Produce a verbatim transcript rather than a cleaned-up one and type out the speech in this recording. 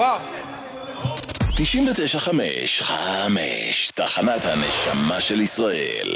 וואו. תשעים ותשע חמש, חמש, תחנת הנשמה של ישראל.